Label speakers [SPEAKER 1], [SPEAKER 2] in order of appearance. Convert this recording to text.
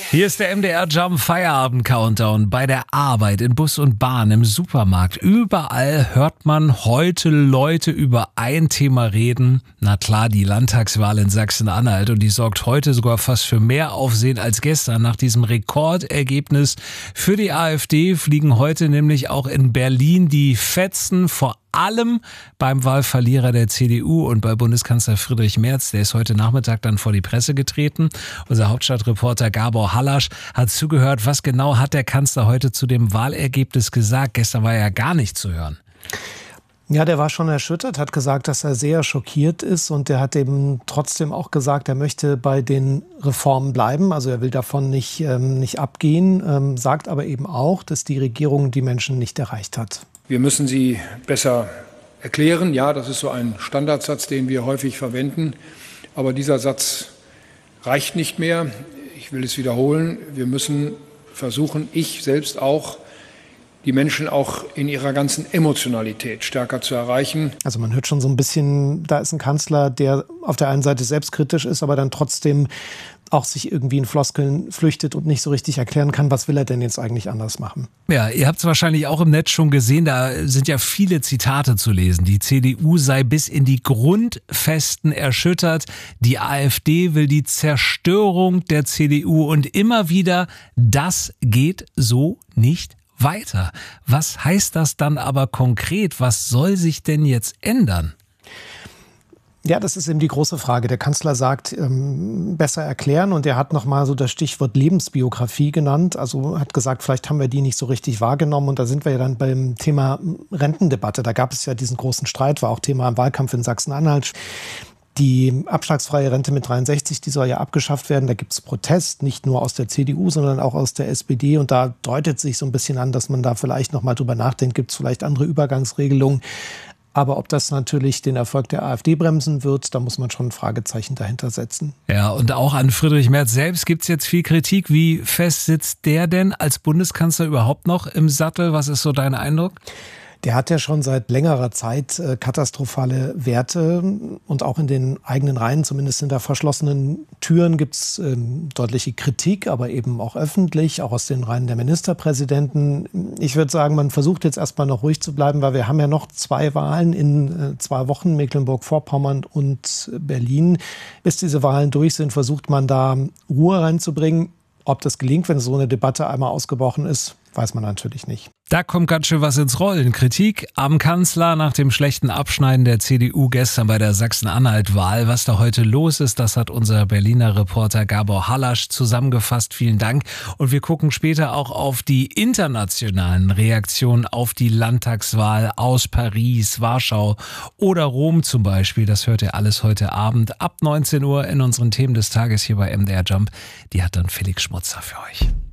[SPEAKER 1] Hier ist der MDR Jump Feierabend Countdown. Bei der Arbeit, in Bus und Bahn, im Supermarkt. Überall hört man heute Leute über ein Thema reden. Na klar, die Landtagswahl in Sachsen-Anhalt. Und die sorgt heute sogar fast für mehr Aufsehen als gestern. Nach diesem Rekordergebnis für die AfD fliegen heute nämlich auch in Berlin die Fetzen, vor allem beim Wahlverlierer der CDU und bei Bundeskanzler Friedrich Merz. Der ist heute Nachmittag dann vor die Presse getreten. Unser Hauptstadtreporter Gabor Hallasch hat zugehört. Was genau hat der Kanzler heute zu dem Wahlergebnis gesagt? Gestern war ja gar nicht zu hören.
[SPEAKER 2] Ja, der war schon erschüttert, hat gesagt, dass er sehr schockiert ist und der hat eben trotzdem auch gesagt, er möchte bei den Reformen bleiben. Also er will davon nicht abgehen, sagt aber eben auch, dass die Regierung die Menschen nicht erreicht hat.
[SPEAKER 3] Wir müssen sie besser erklären. Ja, das ist so ein Standardsatz, den wir häufig verwenden. Aber dieser Satz reicht nicht mehr. Ich will es wiederholen. Wir müssen versuchen, ich selbst auch, die Menschen auch in ihrer ganzen Emotionalität stärker zu erreichen.
[SPEAKER 2] Also man hört schon so ein bisschen, da ist ein Kanzler, der auf der einen Seite selbstkritisch ist, aber dann trotzdem auch sich irgendwie in Floskeln flüchtet und nicht so richtig erklären kann, was will er denn jetzt eigentlich anders machen.
[SPEAKER 1] Ja, ihr habt es wahrscheinlich auch im Netz schon gesehen, da sind ja viele Zitate zu lesen. Die CDU sei bis in die Grundfesten erschüttert. Die AfD will die Zerstörung der CDU und immer wieder, das geht so nicht weiter. Was heißt das dann aber konkret? Was soll sich denn jetzt ändern?
[SPEAKER 2] Ja, das ist eben die große Frage. Der Kanzler sagt, besser erklären, und er hat nochmal so das Stichwort Lebensbiografie genannt. Also hat gesagt, vielleicht haben wir die nicht so richtig wahrgenommen, und da sind wir ja dann beim Thema Rentendebatte. Da gab es ja diesen großen Streit, war auch Thema im Wahlkampf in Sachsen-Anhalt. Die abschlagsfreie Rente mit 63, die soll ja abgeschafft werden. Da gibt es Protest, nicht nur aus der CDU, sondern auch aus der SPD. Und da deutet sich so ein bisschen an, dass man da vielleicht noch mal drüber nachdenkt, gibt es vielleicht andere Übergangsregelungen. Aber ob das natürlich den Erfolg der AfD bremsen wird, da muss man schon ein Fragezeichen dahinter setzen.
[SPEAKER 1] Ja, und auch an Friedrich Merz selbst gibt es jetzt viel Kritik. Wie fest sitzt der denn als Bundeskanzler überhaupt noch im Sattel? Was ist so dein Eindruck?
[SPEAKER 2] Der hat ja schon seit längerer Zeit katastrophale Werte, und auch in den eigenen Reihen, zumindest hinter verschlossenen Türen, gibt es deutliche Kritik, aber eben auch öffentlich, auch aus den Reihen der Ministerpräsidenten. Ich würde sagen, man versucht jetzt erstmal noch ruhig zu bleiben, weil wir haben ja noch 2 Wahlen in 2 Wochen, Mecklenburg-Vorpommern und Berlin. Bis diese Wahlen durch sind, versucht man da Ruhe reinzubringen. Ob das gelingt, wenn so eine Debatte einmal ausgebrochen ist, weiß man natürlich nicht.
[SPEAKER 1] Da kommt ganz schön was ins Rollen. Kritik am Kanzler nach dem schlechten Abschneiden der CDU gestern bei der Sachsen-Anhalt-Wahl. Was da heute los ist, das hat unser Berliner Reporter Gabor Hallasch zusammengefasst. Vielen Dank. Und wir gucken später auch auf die internationalen Reaktionen auf die Landtagswahl aus Paris, Warschau oder Rom zum Beispiel. Das hört ihr alles heute Abend ab 19 Uhr in unseren Themen des Tages hier bei MDR Jump. Die hat dann Felix Schmutzer für euch.